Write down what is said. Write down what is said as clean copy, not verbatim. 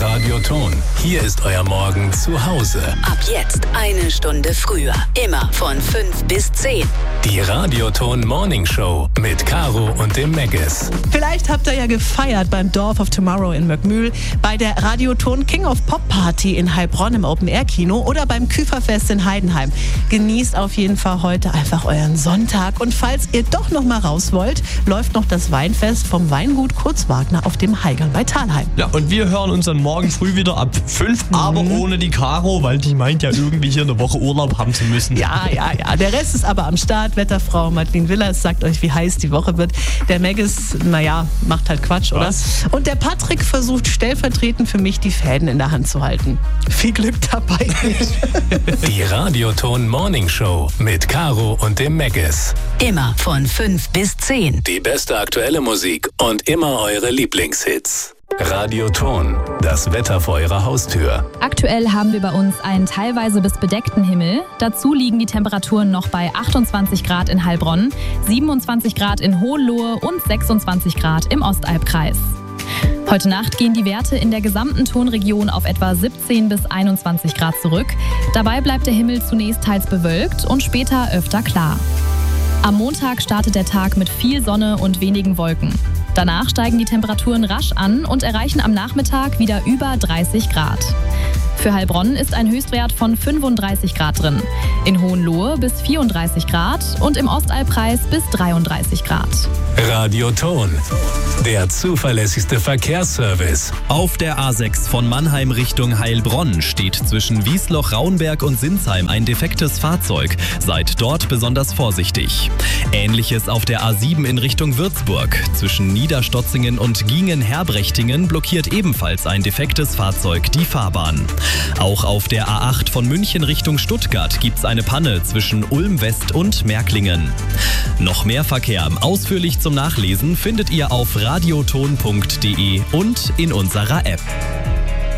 Radioton. Hier ist euer Morgen zu Hause. Ab jetzt 1 Stunde früher. Immer von 5 bis 10. Die Radioton Morning Show mit Caro und dem Meggis. Vielleicht habt ihr ja gefeiert beim Dorf of Tomorrow in Möckmühl, bei der Radioton King of Pop Party in Heilbronn im Open-Air-Kino oder beim Küferfest in Heidenheim. Genießt auf jeden Fall heute einfach euren Sonntag. Und falls ihr doch noch mal raus wollt, läuft noch das Weinfest vom Weingut Kurzwagner auf dem Heigern bei Thalheim. Ja, und wir hören uns dann morgen früh wieder ab 5, aber ohne die Caro, weil die meint ja irgendwie hier eine Woche Urlaub haben zu müssen. Ja. Der Rest ist aber am Start. Wetterfrau Madeline Willers sagt euch, wie heiß die Woche wird. Der Meggis, macht halt Quatsch, oder? Was? Und der Patrick versucht stellvertretend für mich, die Fäden in der Hand zu halten. Viel Glück dabei. Die Radioton Morning Show mit Caro und dem Meggis. Immer von 5 bis 10. Die beste aktuelle Musik und immer eure Lieblingshits. Radioton, das Wetter vor eurer Haustür. Aktuell haben wir bei uns einen teilweise bis bedeckten Himmel. Dazu liegen die Temperaturen noch bei 28 Grad in Heilbronn, 27 Grad in Hohenlohe und 26 Grad im Ostalbkreis. Heute Nacht gehen die Werte in der gesamten Tonregion auf etwa 17 bis 21 Grad zurück. Dabei bleibt der Himmel zunächst teils bewölkt und später öfter klar. Am Montag startet der Tag mit viel Sonne und wenigen Wolken. Danach steigen die Temperaturen rasch an und erreichen am Nachmittag wieder über 30 Grad. Für Heilbronn ist ein Höchstwert von 35 Grad drin. In Hohenlohe bis 34 Grad und im Ostalbkreis bis 33 Grad. Radioton, der zuverlässigste Verkehrsservice. Auf der A6 von Mannheim Richtung Heilbronn steht zwischen Wiesloch-Raunberg und Sinsheim ein defektes Fahrzeug. Seid dort besonders vorsichtig. Ähnliches auf der A7 in Richtung Würzburg. Zwischen Niederstotzingen und Giengen-Herbrechtingen blockiert ebenfalls ein defektes Fahrzeug die Fahrbahn. Auch auf der A8 von München Richtung Stuttgart gibt's eine Panne zwischen Ulm West und Märklingen. Noch mehr Verkehr ausführlich zum Nachlesen findet ihr auf radioton.de und in unserer App.